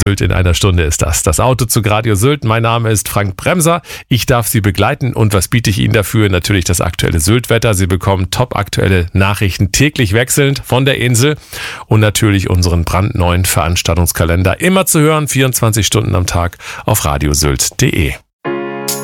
In einer Stunde ist das Auto zu Radio Sylt. Mein Name ist Frank Bremser. Ich darf Sie begleiten. Und was biete ich Ihnen dafür? Natürlich das aktuelle Sylt-Wetter. Sie bekommen top-aktuelle Nachrichten täglich wechselnd von der Insel. Und natürlich unseren brandneuen Veranstaltungskalender. Immer zu hören, 24 Stunden am Tag auf radiosylt.de.